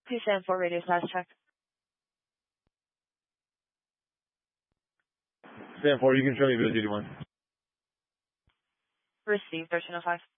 Please stand for radio slash check. Stand for, you can show me video duty 1. Receive 1305.